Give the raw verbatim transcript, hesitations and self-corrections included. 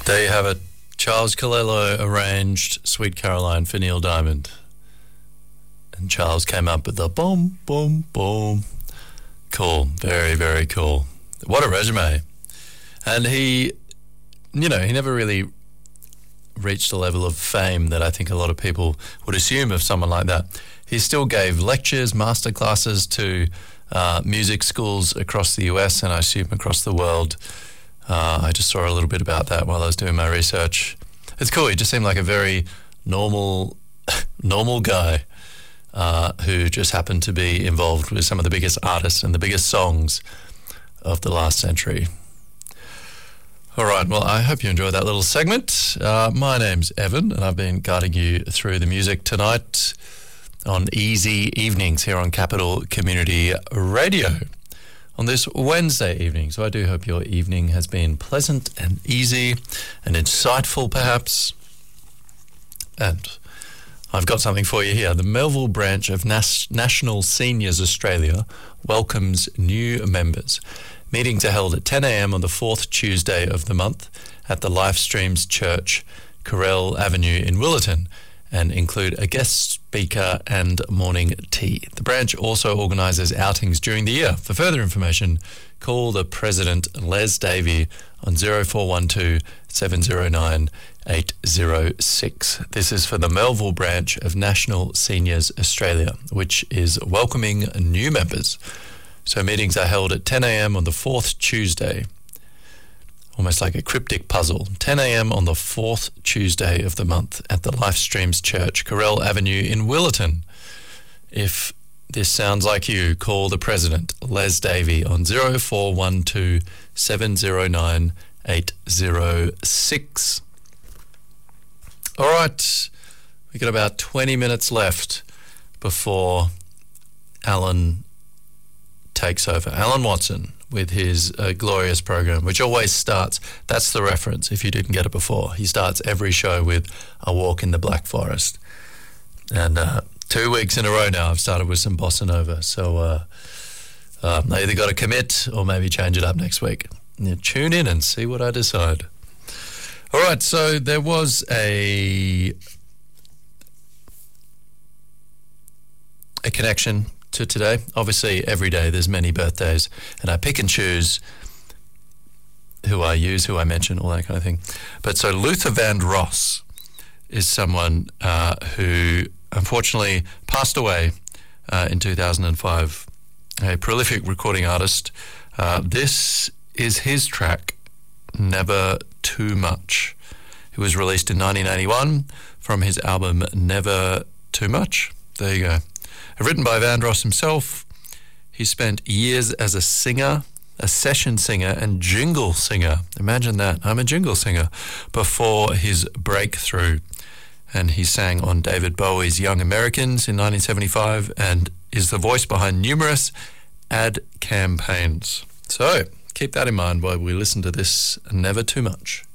There you have it. Charles Calello arranged Sweet Caroline for Neil Diamond. And Charles came up with the boom, boom, boom. Cool. Very, very cool. What a resume. And he, you know, he never really reached a level of fame that I think a lot of people would assume of someone like that. He still gave lectures, master classes to uh, music schools across the U S and I assume across the world. Uh, I just saw a little bit about that while I was doing my research. It's cool. He just seemed like a very normal, normal guy uh, who just happened to be involved with some of the biggest artists and the biggest songs of the last century. All right. Well, I hope you enjoyed that little segment. Uh, my name's Evan, and I've been guiding you through the music tonight on Easy Evenings here on Capital Community Radio on this Wednesday evening. So I do hope your evening has been pleasant and easy and insightful, perhaps. And I've got something for you here. The Melville branch of Nas- National Seniors Australia welcomes new members. Meetings are held at ten a.m. on the fourth Tuesday of the month at the Lifestreams Church, Correll Avenue in Willetton, and include a guest speaker and morning tea. The branch also organises outings during the year. For further information, call the President, Les Davey, on zero four one two, seven zero nine, eight zero six. This is for the Melville branch of National Seniors Australia, which is welcoming new members. So meetings are held at ten a.m. on the fourth Tuesday. Almost like a cryptic puzzle. ten a.m. on the fourth Tuesday of the month at the Lifestreams Church, Correll Avenue in Willetton. If this sounds like you, call the President, Les Davey, on zero four one two, seven zero nine, eight zero six. All right, we've got about twenty minutes left before Alan takes over. Alan Watson with his uh, glorious program, which always starts, that's the reference if you didn't get it before. He starts every show with a walk in the Black Forest. And uh, two weeks in a row now I've started with some bossa nova. So uh, uh, I either got to commit or maybe change it up next week. Yeah, tune in and see what I decide. All right, so there was a a connection to today. Obviously, every day there's many birthdays, and I pick and choose who I use, who I mention, all that kind of thing. But so Luther Vandross is someone uh, who unfortunately passed away uh, in two thousand five, a prolific recording artist. Uh, this is his track, Never Too Much. It was released in nineteen eighty-one from his album Never Too Much. There you go. Written by Vandross himself, he spent years as a singer, a session singer and jingle singer. Imagine that. I'm a jingle singer. Before his breakthrough. And he sang on David Bowie's Young Americans in nineteen seventy-five and is the voice behind numerous ad campaigns. So keep that in mind while we listen to this Never Too Much.